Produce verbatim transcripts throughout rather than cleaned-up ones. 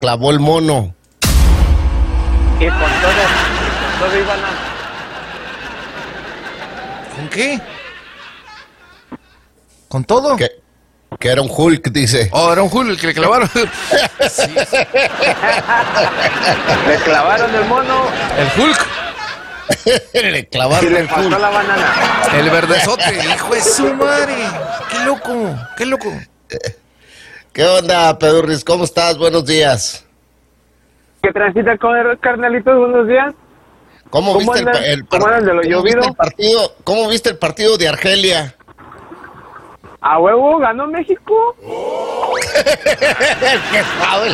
clavó el mono. Y con todo, con todo iban a... ¿Con qué? ¿Con todo? Que, que era un Hulk, dice. Oh, era un Hulk el que le clavaron. Sí. Le clavaron el mono. El Hulk. Le clavaron y le el pasó Hulk. la banana. El verdezote. Hijo de su madre. Qué loco, qué loco. ¿Qué onda, Pedurris? ¿Cómo estás? Buenos días. ¿Qué transita con el carnalitos? Buenos días. ¿Cómo, ¿Cómo viste el, andan? el, ¿Cómo andan de lo ¿cómo llovido? viste el partido? ¿Cómo viste el partido de Argelia? A huevo, ganó México. ¿Qué sabe?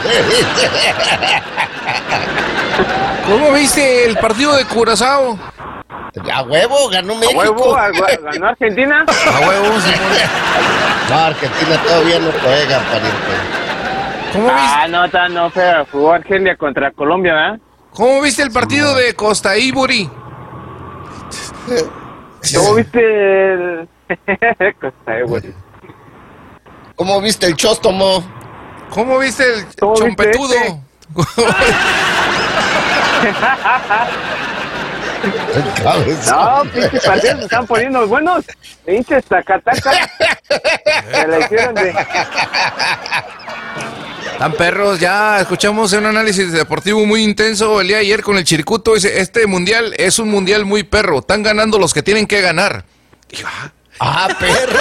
¿Cómo viste el partido de Curazao? A huevo, ganó A México. huevo, a- ganó Argentina. A huevo, Simón. No, Argentina todavía no juega, pariente. ¿Cómo viste, Ah, no, está no, feo. Jugó Argelia contra Colombia, ¿verdad? ¿Cómo viste el partido de Costa Ivory? ¿Cómo viste el...? Costa Ivory. ¿Cómo viste el chóstomo? ¿Cómo viste el ¿Cómo viste chompetudo? este? No, pinches partidos se están poniendo buenos. Pinches tacataca. Se la hicieron de... Tan perros, ya escuchamos un análisis deportivo muy intenso el día de ayer con el Chiricuto. Dice, este mundial es un mundial muy perro. Están ganando los que tienen que ganar. Y yo, ah, ¡Ah, perro!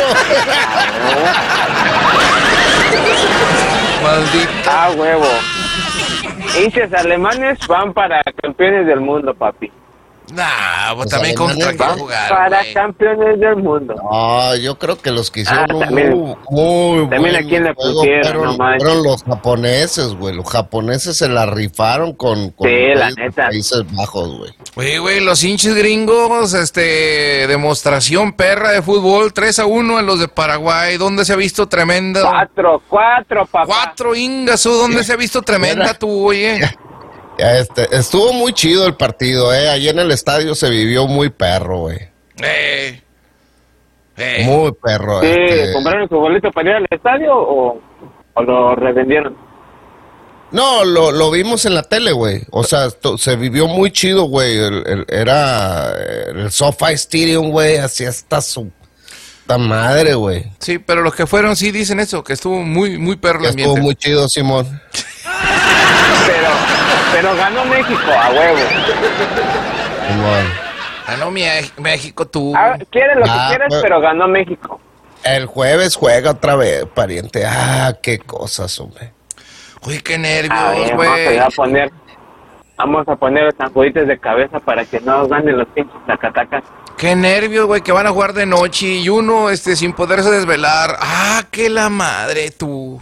maldita. Ah, huevo. Hinches alemanes van para campeones del mundo, papi. Nah, pues Los también contra alemanes quién van jugar. Para güey. campeones del mundo. No, yo creo que los que hicieron Ah, un también- muy, muy también buen a quién le juego pusieron, fueron, no manches. fueron los japoneses, güey. Los japoneses se la rifaron con, con Sí, los la güeyes de neta. Países Bajos, güey. Oye, güey, los hinches gringos, este, demostración perra de fútbol, tres a uno en los de Paraguay. ¿Dónde se ha visto tremenda? Cuatro, cuatro, papá. Cuatro ingasu, ¿dónde se ha visto tremenda tú, oye? Ya, Este, estuvo muy chido el partido, eh. Allí en el estadio se vivió muy perro, güey. Eh, eh. Muy perro. Sí, este. ¿compraron su boleto para ir al estadio o, o lo revendieron? No, lo, lo vimos en la tele, güey. O sea, esto- se vivió muy chido, güey. El, el- era el SoFi Stadium, güey. Así hasta su puta madre, güey. Sí, pero los que fueron sí dicen eso, que estuvo muy, muy perro el Ya ambiente. estuvo muy chido, Simón. Pero, pero ganó México, a huevo. Simón. Ganó mi- México tú. Ah, quieres lo que Ah, quieres, pues- pero ganó México. El jueves juega otra vez, pariente. Ah, qué cosas, hombre. Uy, qué A nervios, ver, vamos güey. a poner, vamos a poner los tanjuditos de cabeza para que no ganen los pinches tacatacas. Qué nervios, güey, que van a jugar de noche y uno, este, sin poderse desvelar. Ah, qué la madre tú.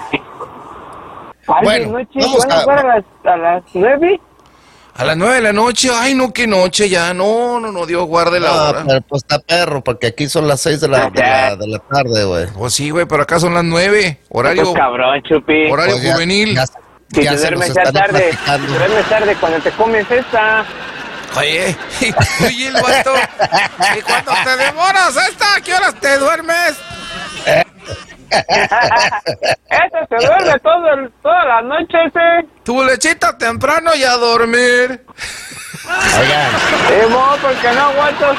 ¿Cuál Bueno, de noche? vamos ¿Van a a- jugar a las, a las nueve? A las nueve de la noche, ay, no, qué noche ya. No, no, no, Dios guarde la Ah, hora. pero pues está perro, porque aquí son las seis de la, de la, de la tarde, güey. Pues sí, güey, pero acá son las nueve. Horario, Pues cabrón, Chupi. horario Pues ya- juvenil. ya- Si ya te se nos duermes ya están tarde, platicando. te duermes tarde cuando te comes esta. Oye, oye, el vato. ¿Y cuando te demoras esta? ¿A qué horas te duermes? Esta se duerme todo el- toda la noche, ese. Tu lechita temprano y a dormir. Oigan, Eh, mo, porque no aguantas.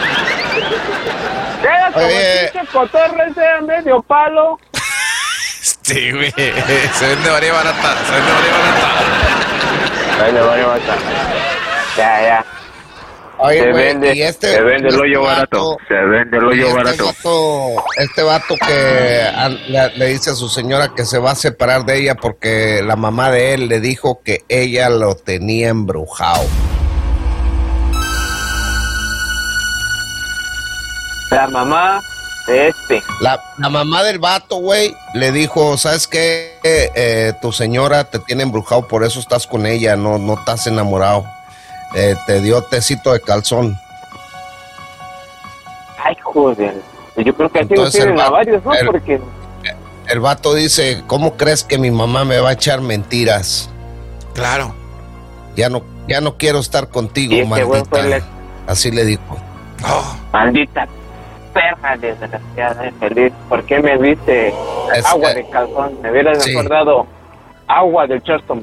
Queda como Oye. pinche cotorro ese medio palo. Sí, güey. Se vende varía barata. Se vende varía barata. Ahí le voy a matar. Ya, ya. oye, Se güey, vende, y este, se vende el este hoyo barato. vato- Se vende el y hoyo este barato. Vato, este vato que a- le, le dice a su señora que se va a separar de ella porque la mamá de él le dijo que ella lo tenía embrujado. La mamá de este. La, la mamá del vato, güey, le dijo, ¿sabes qué? Eh, eh, tu señora te tiene embrujado, por eso estás con ella, no, no estás enamorado. Eh, te dio tecito de calzón. Ay, joder. Yo creo que así lo Entonces, tienen el a va- varios, ¿no? el- Porque El vato dice, ¿cómo crees que mi mamá me va a echar mentiras? Claro. Ya no, ya no quiero estar contigo, Y este güey fue maldita. el- Así le dijo. Oh, maldita perra desgraciada, infeliz. ¿Por qué me viste Es agua que- de calzón? Me hubieras Sí. acordado agua del chóstomo.